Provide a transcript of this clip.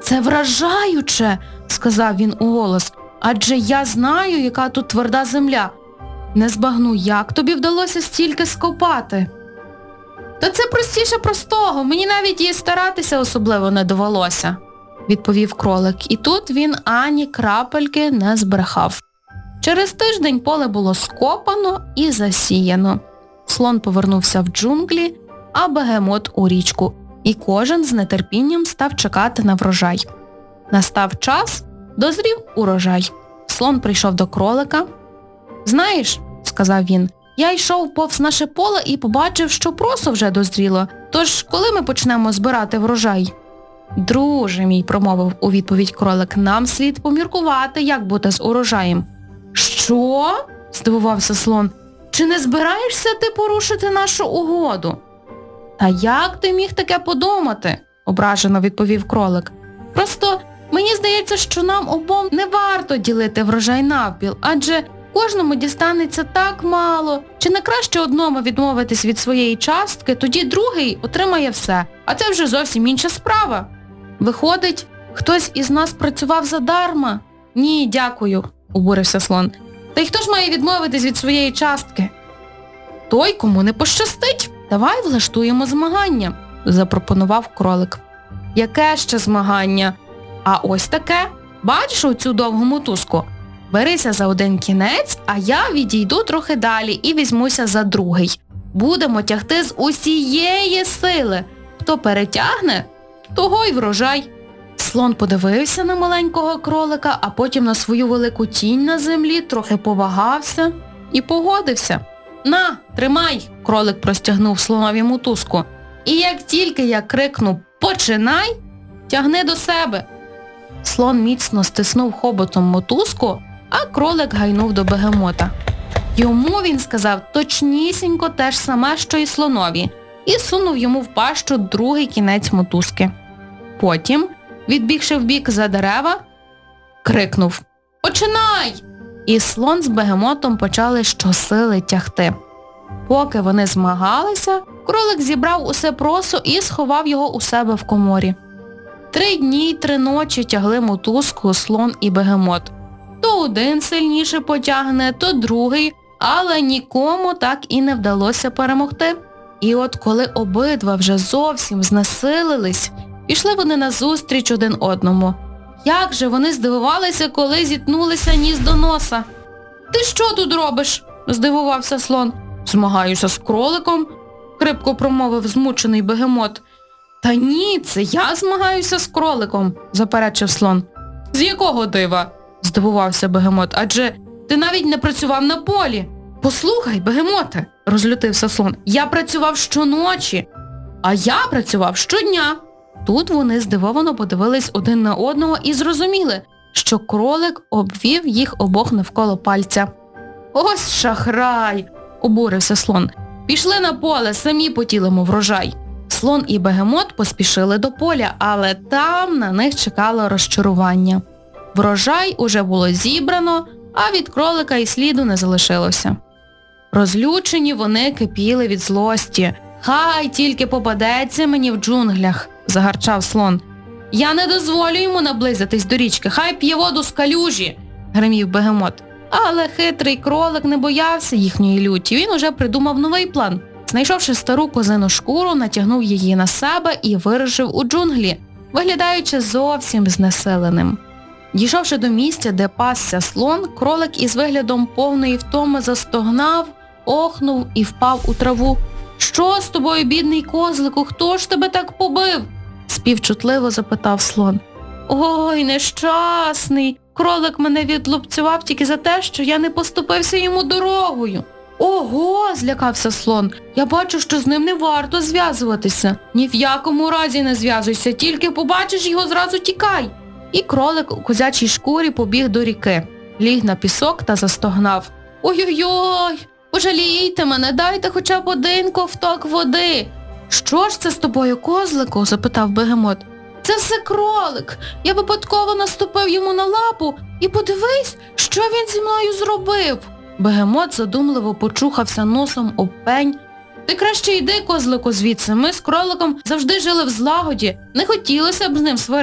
«Це вражаюче», – сказав він уголос, «адже я знаю, яка тут тверда земля. Не збагну, як тобі вдалося стільки скопати?» «Та це простіше простого, мені навіть і старатися особливо не довелося», – відповів кролик. І тут він ані крапельки не збрехав. Через тиждень поле було скопано і засіяно. Слон повернувся в джунглі, а бегемот у річку. І кожен з нетерпінням став чекати на врожай. Настав час, дозрів урожай. Слон прийшов до кролика. «Знаєш, – сказав він, – я йшов повз наше поле і побачив, що просо вже дозріло. Тож, коли ми почнемо збирати врожай?» «Друже мій, – промовив у відповідь кролик, – нам слід поміркувати, як бути з урожаєм». «Що?» – здивувався слон. «Чи не збираєшся ти порушити нашу угоду?» «Та як ти міг таке подумати?» – ображено відповів кролик. «Просто мені здається, що нам обом не варто ділити врожай навпіл, адже кожному дістанеться так мало. Чи не краще одному відмовитись від своєї частки, тоді другий отримає все, а це вже зовсім інша справа. Виходить, хтось із нас працював задарма?» «Ні, дякую», – обурився слон. «Та й хто ж має відмовитись від своєї частки?» «Той, кому не пощастить. Давай влаштуємо змагання», – запропонував кролик. «Яке ще змагання?» «А ось таке. Бачиш оцю довгу мотузку? Берися за один кінець, а я відійду трохи далі і візьмуся за другий. Будемо тягти з усієї сили. Хто перетягне, того й врожай». Слон подивився на маленького кролика, а потім на свою велику тінь на землі, трохи повагався і погодився. «На, тримай!» – кролик простягнув слонові мотузку. «І як тільки я крикну «починай!», тягни до себе». Слон міцно стиснув хоботом мотузку, а кролик гайнув до бегемота. Йому він сказав точнісінько те ж саме, що й слонові, і сунув йому в пащу другий кінець мотузки. Потім, відбігши вбік за дерева, крикнув «Починай!» І слон з бегемотом почали щосили тягти. Поки вони змагалися, кролик зібрав усе просо і сховав його у себе в коморі. 3 дні й 3 ночі тягли мотузку слон і бегемот. То один сильніше потягне, то другий, але нікому так і не вдалося перемогти. І от коли обидва вже зовсім знесилились, пішли вони назустріч один одному. Як же вони здивувалися, коли зіткнулися ніс до носа. «Ти що тут робиш?» – здивувався слон. «Змагаюся з кроликом», – хрипко промовив змучений бегемот. «Та ні, це я змагаюся з кроликом», – заперечив слон. «З якого дива?» – здивувався бегемот. «Адже ти навіть не працював на полі». «Послухай, бегемоте», – розлютився слон, – «я працював щоночі». «А я працював щодня». Тут вони здивовано подивились один на одного і зрозуміли, що кролик обвів їх обох навколо пальця. «Ось шахрай!» – обурився слон. «Пішли на поле, самі потілимо врожай». Слон і бегемот поспішили до поля, але там на них чекало розчарування. Врожай уже було зібрано, а від кролика і сліду не залишилося. Розлючені вони кипіли від злості. «Хай тільки попадеться мені в джунглях», – загарчав слон. «Я не дозволю йому наблизитись до річки, хай п'є воду з калюжі», – гримів бегемот. Але хитрий кролик не боявся їхньої люті, він уже придумав новий план. Знайшовши стару козину шкуру, натягнув її на себе і вирушив у джунглі, виглядаючи зовсім знесиленим. Дійшовши до місця, де пасся слон, кролик із виглядом повної втоми застогнав, охнув і впав у траву. «Що з тобою, бідний козлику, хто ж тебе так побив?» – співчутливо запитав слон. «Ой, нещасний, кролик мене відлупцював тільки за те, що я не поступився йому дорогою». «Ого!» – злякався слон. «Я бачу, що з ним не варто зв'язуватися. Ні в якому разі не зв'язуйся, тільки побачиш його, зразу тікай». І кролик у козячій шкурі побіг до ріки, ліг на пісок та застогнав. «Ой-ой-ой! Пожалійте мене, дайте хоча б один ковток води». «Що ж це з тобою, козлику?» – запитав бегемот. «Це все кролик. Я випадково наступив йому на лапу і подивись, що він зі мною зробив». Бегемот задумливо почухався носом об пень. «Ти краще йди, козлику, звідси. Ми з кроликом завжди жили в злагоді. Не хотілося б з ним сваритися».